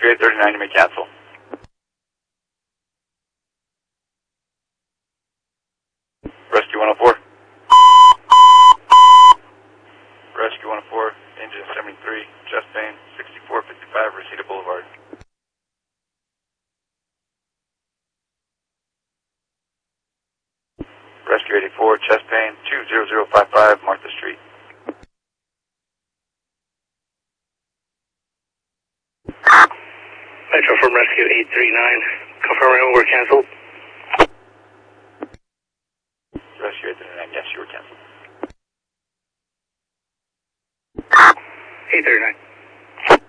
Rescue 839, you may cancel. Rescue 104. Rescue 104, engine 73, chest pain, 6455, Reseda Boulevard. Rescue 84, chest pain, 20055, Martha Street. Metro from Rescue 839, confirming we're canceled. Rescue 839, yes, you were canceled. 839.